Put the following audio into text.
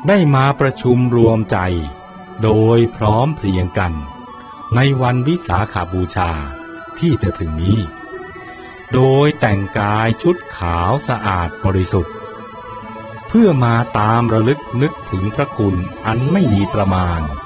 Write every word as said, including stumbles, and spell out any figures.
ได้มาประชุมรวมใจโดยพร้อมเพรียงกันในวันวิสาขบูชาที่จะถึงนี้โดยแต่งกายชุดขาวสะอาดบริสุทธิ์เพื่อมาตามระลึกนึกถึงพระคุณอันไม่มีประมาณ